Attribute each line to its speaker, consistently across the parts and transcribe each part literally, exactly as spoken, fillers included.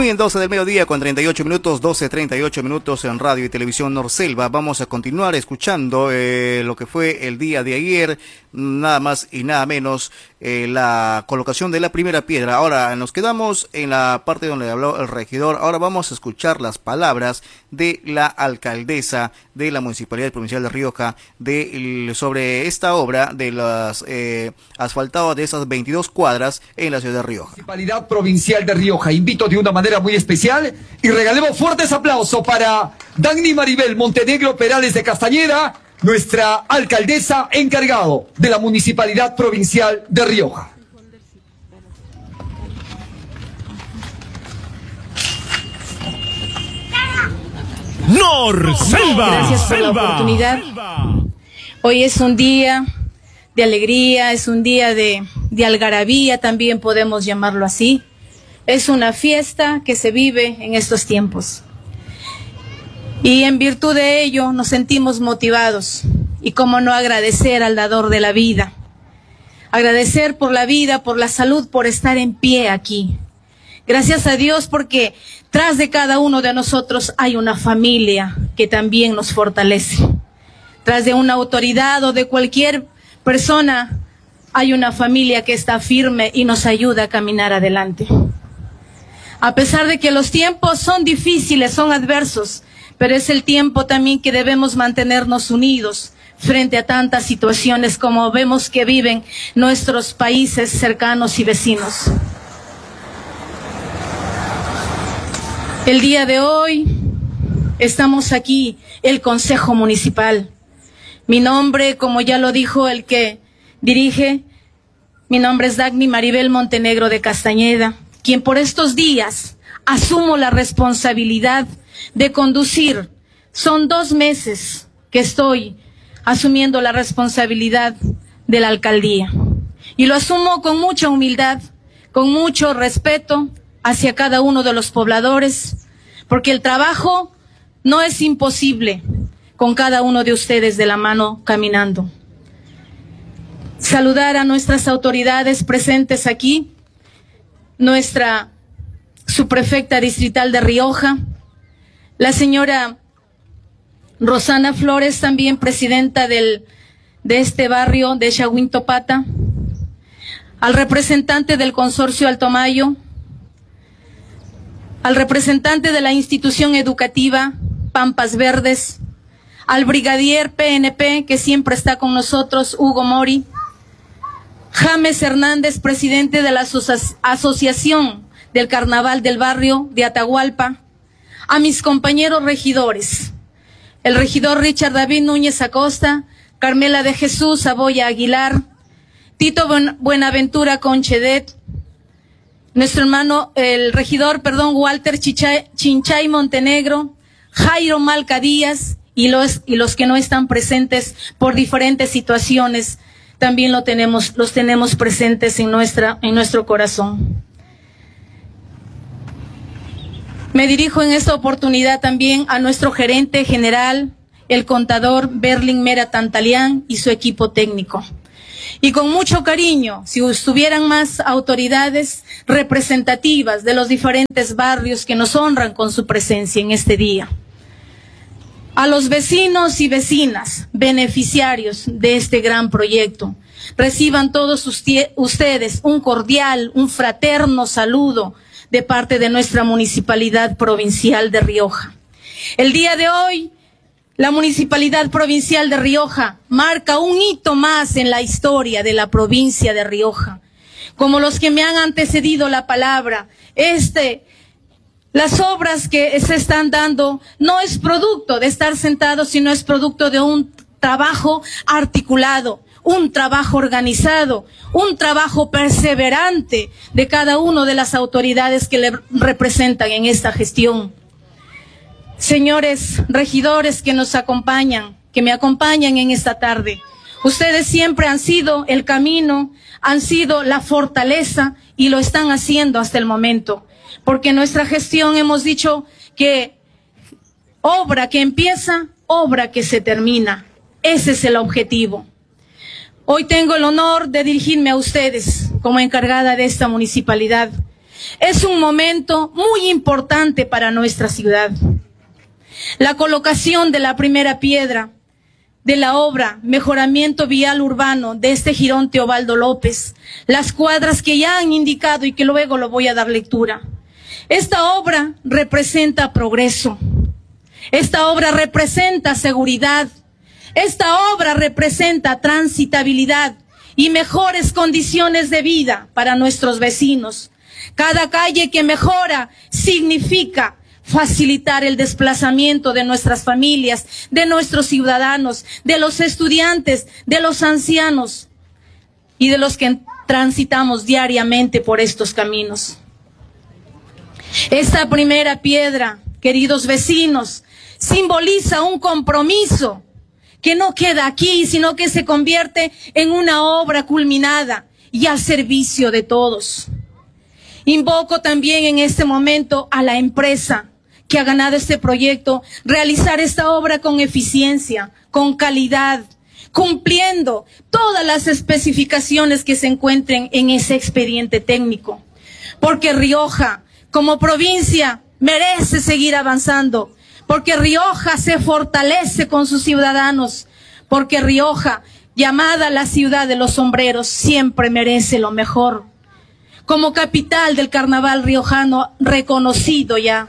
Speaker 1: Muy bien, doce del mediodía con treinta y ocho minutos, doce treinta y ocho minutos en Radio y Televisión Norselva. Vamos a continuar escuchando eh, lo que fue el día de ayer, nada más y nada menos, eh, la colocación de la primera piedra. Ahora nos quedamos en la parte donde habló el regidor. Ahora vamos a escuchar las palabras de la alcaldesa de la Municipalidad Provincial de Rioja de, sobre esta obra de las eh, asfaltadas de esas veintidós cuadras en la ciudad de Rioja.
Speaker 2: Municipalidad Provincial de Rioja, invito de una manera muy especial y regalemos fuertes aplausos para Dagny Maribel Montenegro Perales de Castañeda, nuestra alcaldesa encargado de la Municipalidad Provincial de Rioja.
Speaker 3: Norselva.
Speaker 4: Gracias por la oportunidad. Hoy es un día de alegría, es un día de, de algarabía, también podemos llamarlo así. Es una fiesta que se vive en estos tiempos. Y en virtud de ello nos sentimos motivados. Y cómo no agradecer al dador de la vida. Agradecer por la vida, por la salud, por estar en pie aquí. Gracias a Dios porque tras de cada uno de nosotros hay una familia que también nos fortalece. Tras de una autoridad o de cualquier persona hay una familia que está firme y nos ayuda a caminar adelante. A pesar de que los tiempos son difíciles, son adversos, pero es el tiempo también que debemos mantenernos unidos frente a tantas situaciones como vemos que viven nuestros países cercanos y vecinos. El día de hoy estamos aquí, el Consejo Municipal. Mi nombre, como ya lo dijo el que dirige, mi nombre es Dagny Maribel Montenegro de Castañeda, quien por estos días asumo la responsabilidad de conducir. Son dos meses que estoy asumiendo la responsabilidad de la alcaldía. Y lo asumo con mucha humildad, con mucho respeto hacia cada uno de los pobladores, porque el trabajo no es imposible con cada uno de ustedes de la mano caminando. Saludar a nuestras autoridades presentes aquí, nuestra subprefecta distrital de Rioja, la señora Rosana Flores, también presidenta del, de este barrio de Chahuintopata, al representante del consorcio Alto Mayo, al representante de la institución educativa Pampas Verdes, al brigadier P N P que siempre está con nosotros, Hugo Mori, James Hernández, presidente de la aso- Asociación del Carnaval del Barrio de Atahualpa, a mis compañeros regidores, el regidor Richard David Núñez Acosta, Carmela de Jesús Aboya Aguilar, Tito Buenaventura Conchedet, nuestro hermano, el regidor, perdón, Walter Chichay, Chinchay Montenegro, Jairo Malca Díaz, y los, y los que no están presentes por diferentes situaciones, también lo tenemos, los tenemos presentes en nuestra, en nuestro corazón. Me dirijo en esta oportunidad también a nuestro gerente general, el contador Berlin Mera Tantalián y su equipo técnico. Y con mucho cariño, si estuvieran más autoridades representativas de los diferentes barrios que nos honran con su presencia en este día. A los vecinos y vecinas, beneficiarios de este gran proyecto, reciban todos ustedes un cordial, un fraterno saludo de parte de nuestra Municipalidad Provincial de Rioja. El día de hoy, la Municipalidad Provincial de Rioja marca un hito más en la historia de la provincia de Rioja. Como los que me han antecedido la palabra, este, las obras que se están dando no es producto de estar sentados, sino es producto de un trabajo articulado, un trabajo organizado, un trabajo perseverante de cada una de las autoridades que le representan en esta gestión. Señores regidores que nos acompañan, que me acompañan en esta tarde, ustedes siempre han sido el camino, han sido la fortaleza y lo están haciendo hasta el momento. Porque en nuestra gestión hemos dicho que obra que empieza, obra que se termina. Ese es el objetivo. Hoy tengo el honor de dirigirme a ustedes como encargada de esta municipalidad. Es un momento muy importante para nuestra ciudad. La colocación de la primera piedra de la obra Mejoramiento Vial Urbano de este jirón Teobaldo López, las cuadras que ya han indicado y que luego lo voy a dar lectura. Esta obra representa progreso. Esta obra representa seguridad. Esta obra representa transitabilidad y mejores condiciones de vida para nuestros vecinos. Cada calle que mejora significa facilitar el desplazamiento de nuestras familias, de nuestros ciudadanos, de los estudiantes, de los ancianos y de los que transitamos diariamente por estos caminos. Esta primera piedra, queridos vecinos, simboliza un compromiso que no queda aquí, sino que se convierte en una obra culminada y al servicio de todos. Invoco también en este momento a la empresa que ha ganado este proyecto, realizar esta obra con eficiencia, con calidad, cumpliendo todas las especificaciones que se encuentren en ese expediente técnico. Porque Rioja, como provincia, merece seguir avanzando, porque Rioja se fortalece con sus ciudadanos, porque Rioja, llamada la ciudad de los sombreros, siempre merece lo mejor. Como capital del carnaval riojano reconocido ya,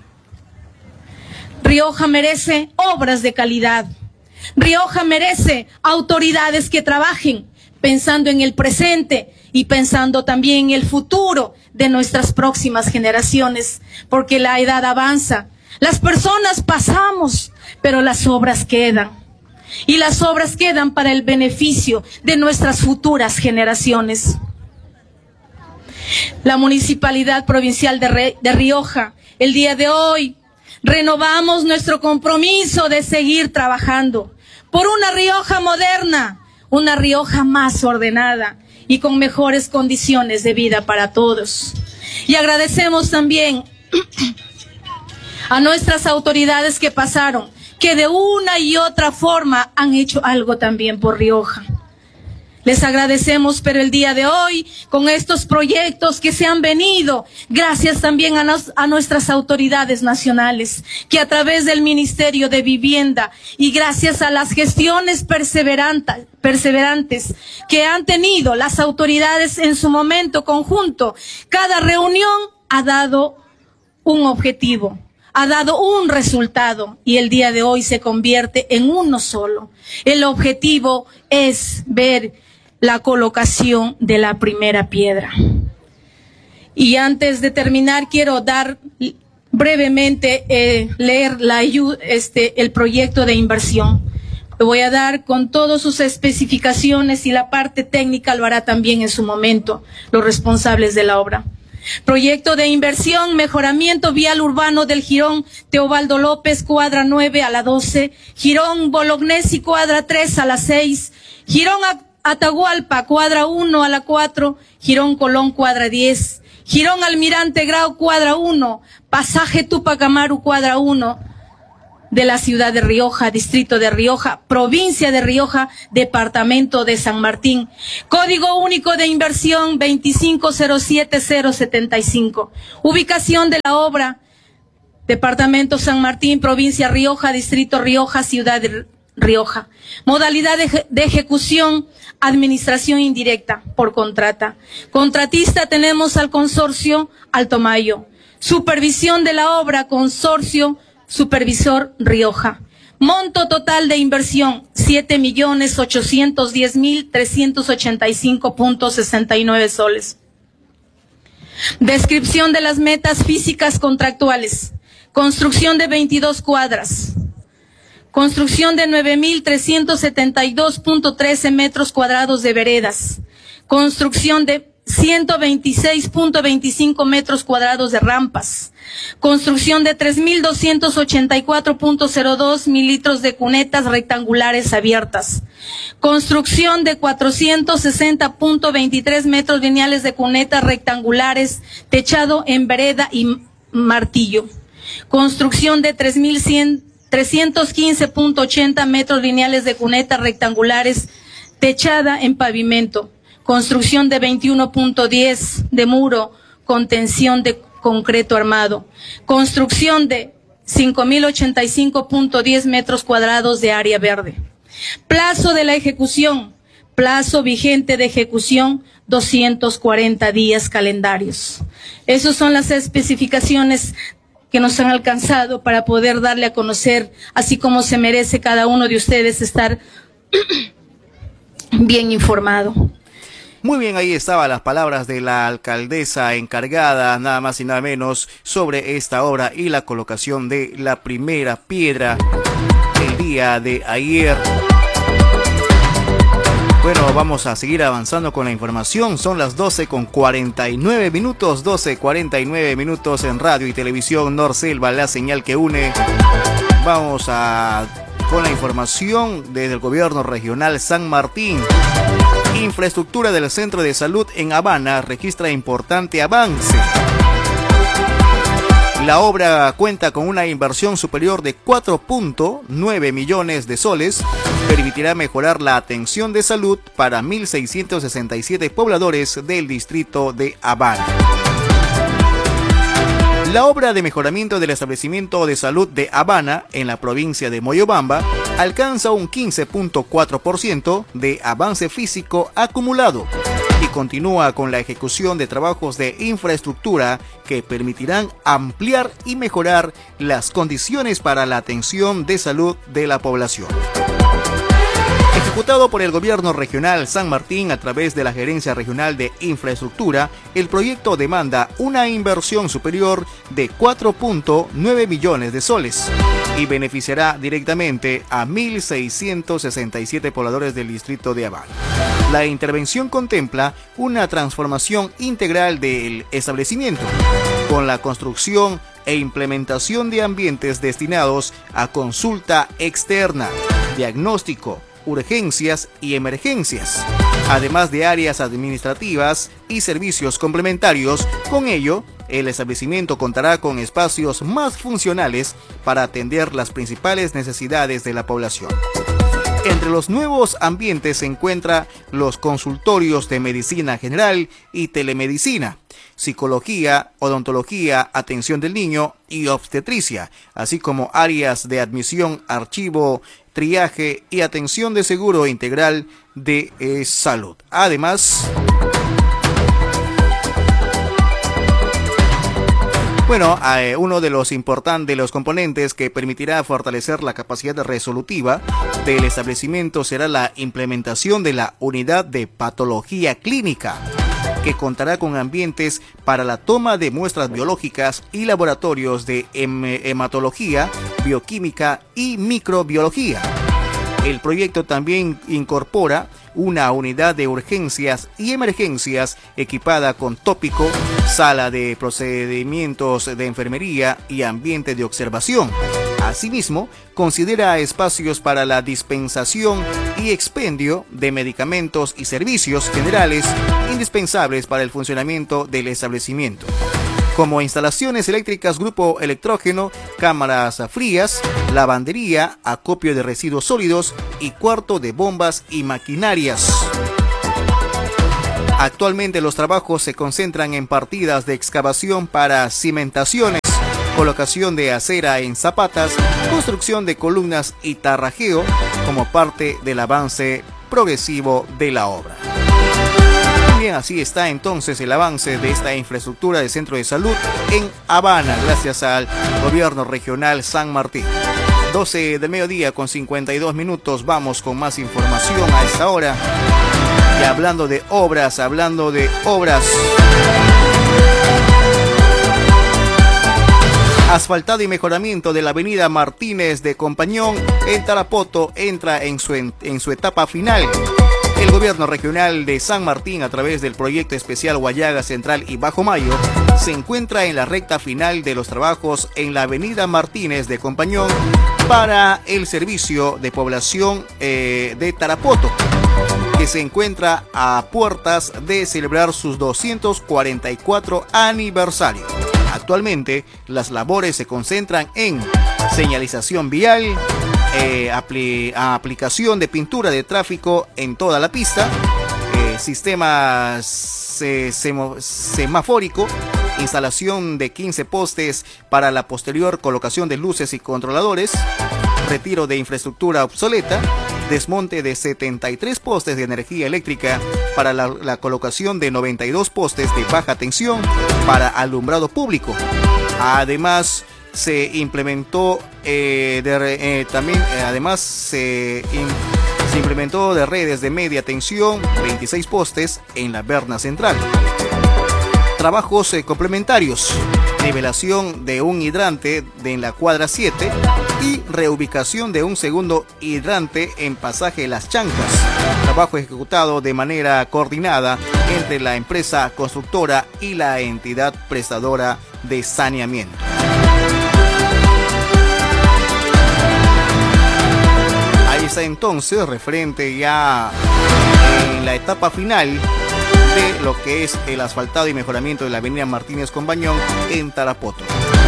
Speaker 4: Rioja merece obras de calidad. Rioja merece autoridades que trabajen pensando en el presente y pensando también en el futuro de nuestras próximas generaciones, porque la edad avanza. Las personas pasamos, pero las obras quedan. Y las obras quedan para el beneficio de nuestras futuras generaciones. La Municipalidad Provincial de, Re- de Rioja, el día de hoy, renovamos nuestro compromiso de seguir trabajando por una Rioja moderna, una Rioja más ordenada y con mejores condiciones de vida para todos. Y agradecemos también a nuestras autoridades que pasaron, que de una y otra forma han hecho algo también por Rioja. Les agradecemos, pero el día de hoy, con estos proyectos que se han venido, gracias también a, nos, a nuestras autoridades nacionales, que a través del Ministerio de Vivienda y gracias a las gestiones perseverantes, perseverantes que han tenido las autoridades en su momento conjunto, cada reunión ha dado un objetivo, ha dado un resultado y el día de hoy se convierte en uno solo. El objetivo es ver la colocación de la primera piedra. Y antes de terminar, quiero dar brevemente, eh, leer la, este, el proyecto de inversión. Lo voy a dar con todas sus especificaciones y la parte técnica lo hará también en su momento los responsables de la obra. Proyecto de inversión, mejoramiento vial urbano del jirón Teobaldo López, cuadra nueve a la doce, jirón Bolognesi, cuadra tres a la seis, jirón Atahualpa, cuadra uno a la cuatro, jirón Colón, cuadra diez, jirón Almirante Grau, cuadra uno, pasaje Tupac Amaru, cuadra uno, de la ciudad de Rioja, distrito de Rioja, provincia de Rioja, departamento de San Martín. Código único de inversión veinticinco cero siete cero setenta y cinco. Ubicación de la obra, departamento San Martín, provincia Rioja, distrito Rioja, ciudad de Rioja. Modalidad de, de ejecución, administración indirecta por contrata. Contratista tenemos al consorcio Alto Mayo. Supervisión de la obra, consorcio Supervisor Rioja. Monto total de inversión, siete millones ochocientos diez mil trescientos ochenta y cinco punto sesenta y nueve soles. Descripción de las metas físicas contractuales. Construcción de veintidós cuadras. Construcción de nueve mil trescientos setenta y dos punto trece metros cuadrados de veredas. Construcción de ciento veintiséis punto veinticinco metros cuadrados de rampas. Construcción de tres mil doscientos ochenta y cuatro punto cero dos mililitros de cunetas rectangulares abiertas. Construcción de cuatrocientos sesenta punto veintitrés metros lineales de cunetas rectangulares, techado en vereda y martillo. Construcción de tres mil trescientos quince punto ochenta metros lineales de cunetas rectangulares, techada en pavimento. Construcción de veintiuno punto diez de muro contención de concreto armado, construcción de cinco mil ochenta y cinco punto diez metros cuadrados de área verde. Plazo de la ejecución, plazo vigente de ejecución, doscientos cuarenta días calendarios. Esas son las especificaciones que nos han alcanzado para poder darle a conocer, así como se merece cada uno de ustedes estar bien informado.
Speaker 1: Muy bien, ahí estaban las palabras de la alcaldesa encargada, nada más y nada menos, sobre esta obra y la colocación de la primera piedra el día de ayer. Bueno, vamos a seguir avanzando con la información. Son las doce con cuarenta y nueve minutos, doce cuarenta y nueve minutos en radio y televisión Norselva, la señal que une. Vamos a con la información desde el gobierno regional San Martín. Infraestructura del centro de salud en Habana registra importante avance. La obra cuenta con una inversión superior de cuatro punto nueve millones de soles. Permitirá mejorar la atención de salud para mil seiscientos sesenta y siete pobladores del distrito de Habana. La obra de mejoramiento del establecimiento de salud de Habana, en la provincia de Moyobamba, alcanza un quince punto cuatro por ciento de avance físico acumulado y continúa con la ejecución de trabajos de infraestructura que permitirán ampliar y mejorar las condiciones para la atención de salud de la población. Ejecutado por el gobierno regional San Martín a través de la Gerencia Regional de Infraestructura, el proyecto demanda una inversión superior de cuatro punto nueve millones de soles y beneficiará directamente a mil seiscientos sesenta y siete pobladores del distrito de Habana. La intervención contempla una transformación integral del establecimiento, con la construcción e implementación de ambientes destinados a consulta externa, diagnóstico, urgencias y emergencias, además de áreas administrativas y servicios complementarios. Con ello, el establecimiento contará con espacios más funcionales para atender las principales necesidades de la población. Entre los nuevos ambientes se encuentran los consultorios de medicina general y telemedicina, psicología, odontología, atención del niño y obstetricia, así como áreas de admisión, archivo, triaje y atención de seguro integral de eh, salud. Además, bueno, eh, uno de los importantes de los componentes que permitirá fortalecer la capacidad resolutiva del establecimiento será la implementación de la unidad de patología clínica, que contará con ambientes para la toma de muestras biológicas y laboratorios de hem hematología, bioquímica y microbiología. El proyecto también incorpora una unidad de urgencias y emergencias equipada con tópico, sala de procedimientos de enfermería y ambiente de observación. Asimismo, considera espacios para la dispensación y expendio de medicamentos y servicios generales indispensables para el funcionamiento del establecimiento, como instalaciones eléctricas, grupo electrógeno, cámaras frías, lavandería, acopio de residuos sólidos y cuarto de bombas y maquinarias. Actualmente los trabajos se concentran en partidas de excavación para cimentaciones, colocación de acera en zapatas, construcción de columnas y tarrajeo como parte del avance progresivo de la obra. Bien, así está entonces el avance de esta infraestructura de centro de salud en Habana, gracias al gobierno regional San Martín. doce del mediodía con cincuenta y dos minutos, vamos con más información a esta hora. Y hablando de obras, hablando de obras. Asfaltado y mejoramiento de la avenida Martínez de Compañón en Tarapoto entra en su, en, en su etapa final. El gobierno regional de San Martín, a través del proyecto especial Guayaga Central y Bajo Mayo, se encuentra en la recta final de los trabajos en la avenida Martínez de Compañón para el servicio de población eh, de Tarapoto, que se encuentra a puertas de celebrar sus doscientos cuarenta y cuatro aniversario. Actualmente, las labores se concentran en señalización vial, eh, apli aplicación de pintura de tráfico en toda la pista, eh, sistema se semafórico instalación de quince postes para la posterior colocación de luces y controladores, retiro de infraestructura obsoleta, desmonte de setenta y tres postes de energía eléctrica para la, la colocación de noventa y dos postes de baja tensión para alumbrado público. Además, se implementó eh, de, eh, también, eh, además se, in, se implementó de redes de media tensión, veintiséis postes en la Berna Central. Trabajos eh, complementarios, nivelación de un hidrante de en la cuadra siete y reubicación de un segundo hidrante en pasaje Las Chancas. Trabajo ejecutado de manera coordinada entre la empresa constructora y la entidad prestadora de saneamiento. Ahí está entonces, referente ya en la etapa final de lo que es el asfaltado y mejoramiento de la avenida Martínez Combañón en Tarapoto.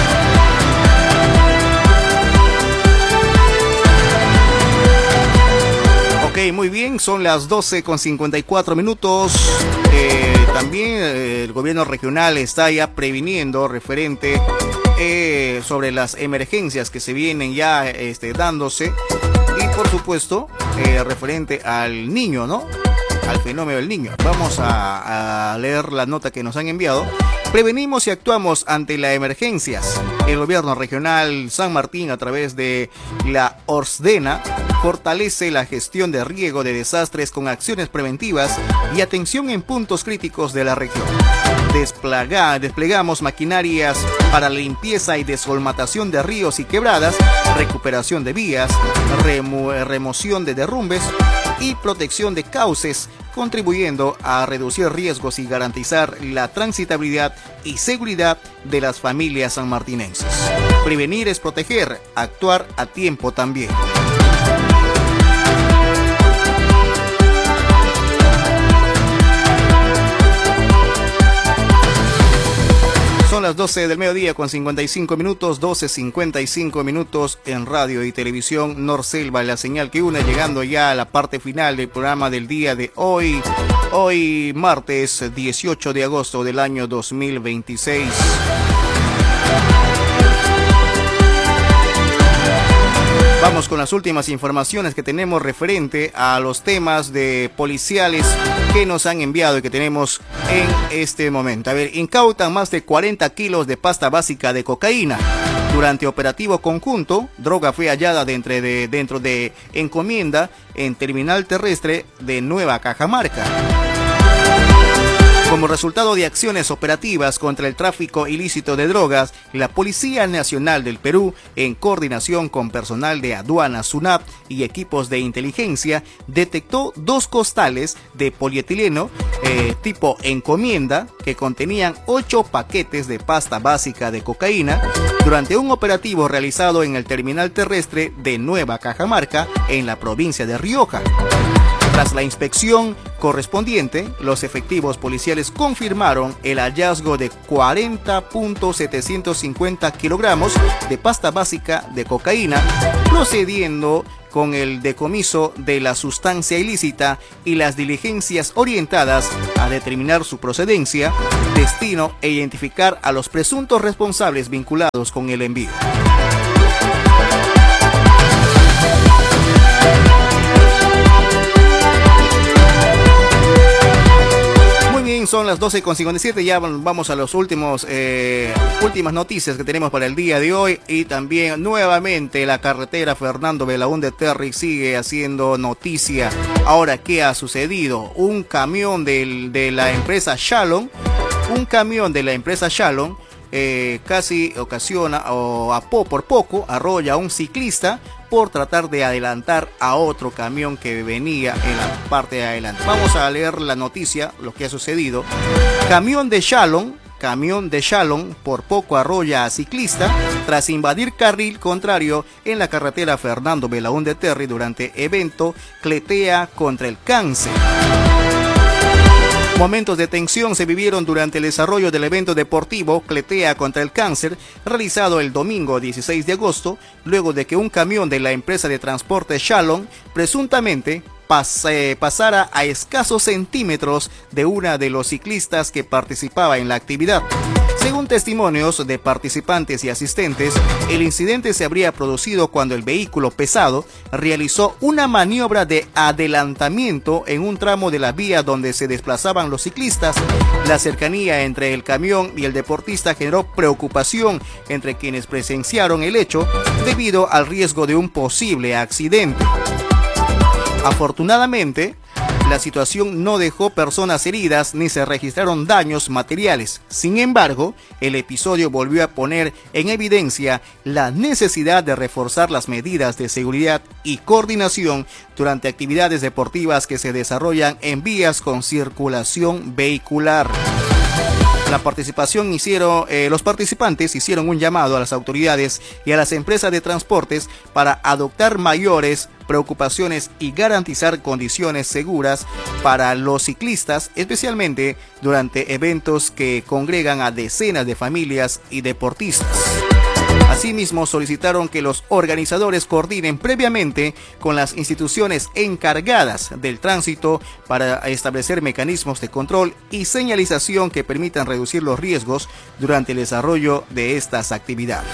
Speaker 1: Ok, muy bien, son las doce con cincuenta y cuatro minutos. Eh, también eh, el gobierno regional está ya previniendo referente eh, sobre las emergencias que se vienen ya este, dándose. Y por supuesto, eh, referente al niño, ¿no? Al fenómeno del niño. Vamos a, a leer la nota que nos han enviado. Prevenimos y actuamos ante las emergencias. El gobierno regional San Martín, a través de la ORSDENA, fortalece la gestión de riesgo de desastres con acciones preventivas y atención en puntos críticos de la región. Desplega, desplegamos maquinarias para la limpieza y desolmatación de ríos y quebradas, recuperación de vías, remo, remoción de derrumbes y protección de cauces, contribuyendo a reducir riesgos y garantizar la transitabilidad y seguridad de las familias sanmartinenses. Prevenir es proteger, actuar a tiempo también. Son las doce del mediodía con cincuenta y cinco minutos, doce cincuenta y cinco minutos en radio y televisión Norselva, la señal que une, llegando ya a la parte final del programa del día de hoy, hoy martes dieciocho de agosto del año dos mil veintiséis. Vamos con las últimas informaciones que tenemos referente a los temas de policiales que nos han enviado y que tenemos en este momento. A ver, incautan más de cuarenta kilos de pasta básica de cocaína. Durante operativo conjunto, droga fue hallada dentro de, dentro de encomienda en terminal terrestre de Nueva Cajamarca. Como resultado de acciones operativas contra el tráfico ilícito de drogas, la Policía Nacional del Perú, en coordinación con personal de aduana SUNAP y equipos de inteligencia, detectó dos costales de polietileno eh, tipo encomienda que contenían ocho paquetes de pasta básica de cocaína durante un operativo realizado en el terminal terrestre de Nueva Cajamarca, en la provincia de Rioja. Tras la inspección correspondiente, los efectivos policiales confirmaron el hallazgo de cuarenta punto setecientos cincuenta kilogramos de pasta básica de cocaína, procediendo con el decomiso de la sustancia ilícita y las diligencias orientadas a determinar su procedencia, destino e identificar a los presuntos responsables vinculados con el envío. Son las doce con cincuenta y siete, ya vamos a los últimos eh, últimas noticias que tenemos para el día de hoy. Y también nuevamente la carretera Fernando Belaúnde Terry sigue haciendo noticia. Ahora, ¿qué ha sucedido? Un camión del, de la empresa Shalom, un camión de la empresa Shalom eh, casi ocasiona o a po, por poco arrolla a un ciclista por tratar de adelantar a otro camión que venía en la parte de adelante. Vamos a leer la noticia, lo que ha sucedido. Camión de Shalom, camión de Shalom por poco arrolla a ciclista tras invadir carril contrario en la carretera Fernando Belaúnde Terry durante evento Cletea contra el Cáncer. Momentos de tensión se vivieron durante el desarrollo del evento deportivo Cletea contra el Cáncer, realizado el domingo dieciséis de agosto, luego de que un camión de la empresa de transporte Shalom presuntamente pas, eh, pasara a escasos centímetros de una de los ciclistas que participaba en la actividad. Según testimonios de participantes y asistentes, el incidente se habría producido cuando el vehículo pesado realizó una maniobra de adelantamiento en un tramo de la vía donde se desplazaban los ciclistas. La cercanía entre el camión y el deportista generó preocupación entre quienes presenciaron el hecho debido al riesgo de un posible accidente. Afortunadamente, la situación no dejó personas heridas ni se registraron daños materiales. Sin embargo, el episodio volvió a poner en evidencia la necesidad de reforzar las medidas de seguridad y coordinación durante actividades deportivas que se desarrollan en vías con circulación vehicular. La participación hicieron, eh, los participantes hicieron un llamado a las autoridades y a las empresas de transportes para adoptar mayores preocupaciones y garantizar condiciones seguras para los ciclistas, especialmente durante eventos que congregan a decenas de familias y deportistas. Asimismo, solicitaron que los organizadores coordinen previamente con las instituciones encargadas del tránsito para establecer mecanismos de control y señalización que permitan reducir los riesgos durante el desarrollo de estas actividades.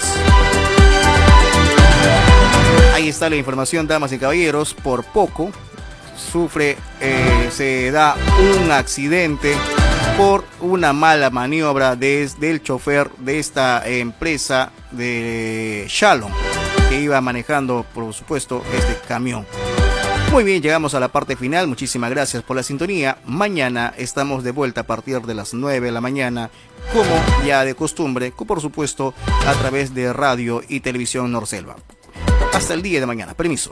Speaker 1: Ahí está la información, damas y caballeros. Por poco sufre, eh, se da un accidente por una mala maniobra de, del chofer de esta empresa de Shalom, que iba manejando, por supuesto, este camión. Muy bien, llegamos a la parte final. Muchísimas gracias por la sintonía. Mañana estamos de vuelta a partir de las nueve de la mañana, como ya de costumbre, por supuesto, a través de radio y televisión Norselva. Hasta el día de mañana. Permiso.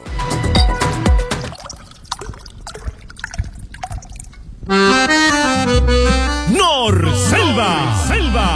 Speaker 3: Norselva. Selva.